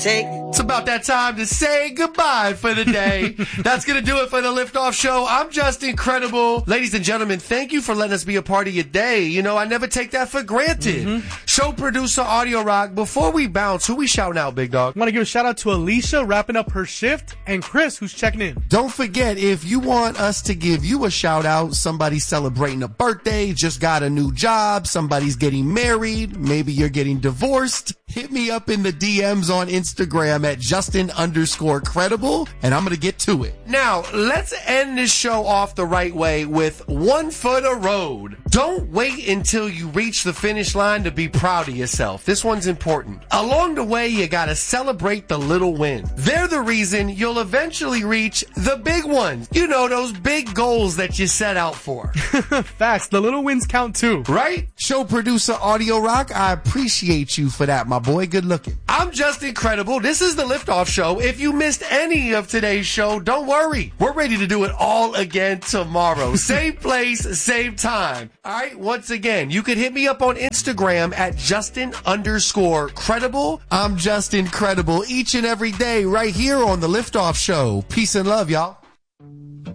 It's about that time to say goodbye for the day. That's going to do it for the Liftoff Show. I'm just incredible. Ladies and gentlemen, thank you for letting us be a part of your day. You know, I never take that for granted. Show producer Audio Rock, before we bounce, who we shouting out, big dog? I want to give a shout out to Alicia wrapping up her shift and Chris who's checking in. Don't forget, if you want us to give you a shout out, somebody's celebrating a birthday, just got a new job, somebody's getting married, maybe you're getting divorced, hit me up in the DMs on Instagram at Justin_credible, and I'm going to get to it. Now, let's end this show off the right way with one for the road. Don't wait until you reach the finish line to be proud of yourself. This one's important. Along the way, you got to celebrate the little wins. They're the reason you'll eventually reach the big ones. You know, those big goals that you set out for. Facts. The little wins count too. Right? Show producer Audio Rock, I appreciate you for that, my boy. Good looking. I'm just incredible. This is the Liftoff Show. If you missed any of today's show, don't worry. We're ready to do it all again tomorrow. Same place, same time. All right, once again, you can hit me up on Instagram at Justin_credible. I'm just incredible each and every day right here on the Liftoff Show. Peace and love, y'all.